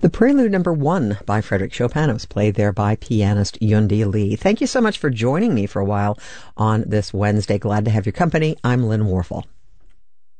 The Prelude Number 1 by Frederick Chopin was played there by pianist Yundi Lee. Thank you so much for joining me for a while on this Wednesday. Glad to have your company. I'm Lynn Warfel.